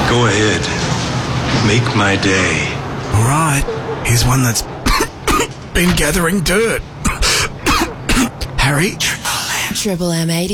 Go ahead. Make my day. All right, here's one that's been gathering dirt. Harry? Triple M 80.